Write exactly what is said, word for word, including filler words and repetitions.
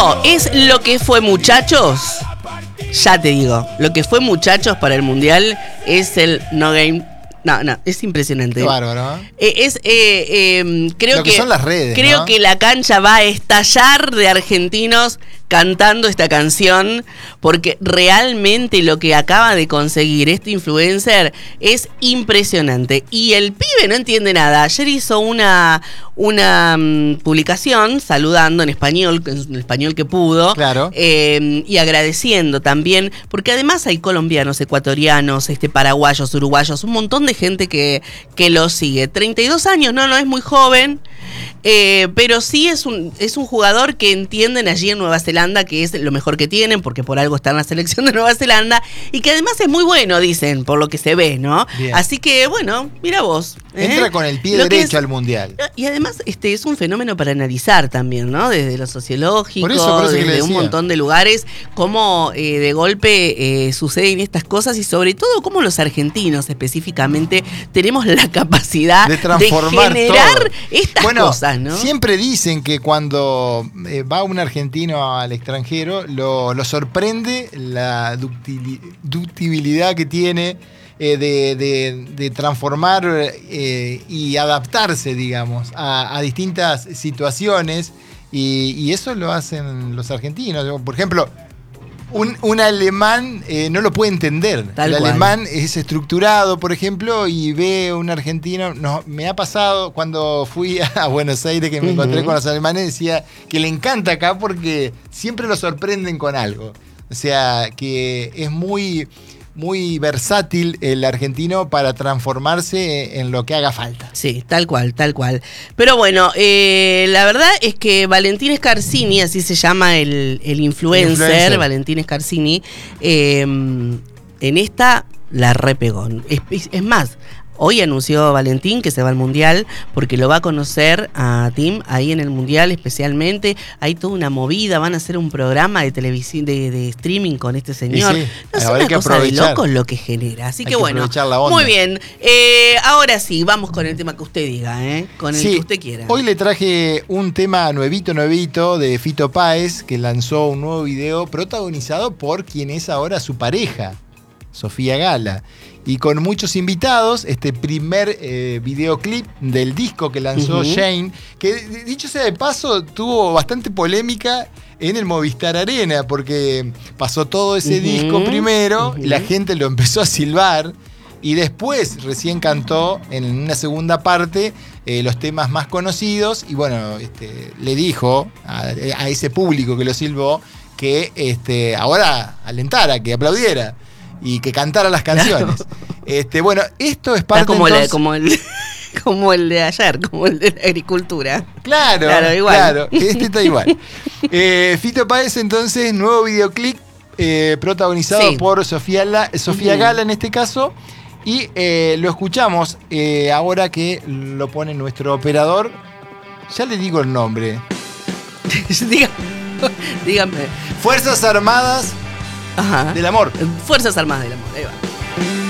No, es lo que fue, muchachos. Ya te digo, lo que fue, muchachos, para el Mundial es el No Game. No, no, es impresionante. Qué bárbaro, ¿eh? Eh, es, eh, eh, creo Lo que, que son las redes, creo ¿no? que la cancha va a estallar de argentinos cantando esta canción, porque realmente lo que acaba de conseguir este influencer es impresionante. Y el pibe no entiende nada. Ayer hizo una, una um, publicación saludando en español, en español que pudo, Claro. eh, y agradeciendo también, porque además hay colombianos, ecuatorianos, este, paraguayos, uruguayos, un montón de gente que, que lo sigue. treinta y dos años, no, no es muy joven. Eh, pero sí es un, es un jugador que entienden allí en Nueva Zelanda que es lo mejor que tienen, porque por algo está en la selección de Nueva Zelanda, y que además es muy bueno, dicen, por lo que se ve, ¿no? Bien. Así que, bueno, mira vos. ¿eh? Entra con el pie Lo que derecho es- al Mundial. Y además este es un fenómeno para analizar también, ¿no? Desde lo sociológico, Por eso, por eso que le desde un decía. montón de lugares, cómo eh, de golpe eh, suceden estas cosas, y sobre todo cómo los argentinos específicamente tenemos la capacidad De transformar generar todo. estas Bueno, cosas, ¿no? siempre dicen que cuando eh, va un argentino al extranjero, lo, lo sorprende la ductili- ductibilidad que tiene eh, de, de- de transformar eh, y adaptarse, digamos, a, a distintas situaciones. Y, y eso lo hacen los argentinos. Por ejemplo, Un, un alemán eh, no lo puede entender. Tal el cual. alemán es estructurado, por ejemplo, y ve a un argentino. No, me ha pasado cuando fui a Buenos Aires, que me Ujú. encontré con los alemanes, decía que le encanta acá porque siempre lo sorprenden con algo. O sea, que es muy, muy versátil el argentino para transformarse en lo que haga falta. Sí, tal cual, tal cual. Pero bueno, eh, la verdad es que Valentín Scarsini, así se llama el, el influencer, Influencer. Valentín Scarsini, eh, en esta la repegó. Es, es- es más, hoy anunció Valentín que se va al Mundial porque lo va a conocer a Tim ahí en el Mundial especialmente. Hay toda una movida, van a hacer un programa de televisión, de, de streaming con este señor. sí, no es ahora hay una que cosa de aprovechar. locos lo que genera. Así Hay que que bueno, aprovechar la onda. muy bien. Eh, ahora sí, vamos con el tema que usted diga, ¿eh? Con el Sí, que usted quiera. hoy le traje un tema nuevito, nuevito de Fito Páez, que lanzó un nuevo video protagonizado por quien es ahora su pareja, Sofía Gala. Y con muchos invitados, este primer eh, videoclip del disco que lanzó Ujú. Shane, que dicho sea de paso, tuvo bastante polémica en el Movistar Arena, porque pasó todo ese Ujú, disco primero, ujú. y la gente lo empezó a silbar. Y después recién cantó en una segunda parte eh, los temas más conocidos. Y bueno, este, le dijo a, a ese público que lo silbó que este, ahora alentara, que aplaudiera y que cantara las canciones. Este, bueno, esto es Está parte como, entonces- la- como, el, como el de ayer, como el de la agricultura. Claro, Claro, igual. claro, este está igual. Eh, Fito Páez, entonces, nuevo videoclip eh, protagonizado Sí. por Sofía, La- Sofía Ujú. Gala en este caso. Y eh, lo escuchamos eh, ahora que lo pone nuestro operador. Ya le digo el nombre. Diga- Dígame. Fuerzas Armadas Ajá. del Amor. Fuerzas Armadas del Amor. Ahí va.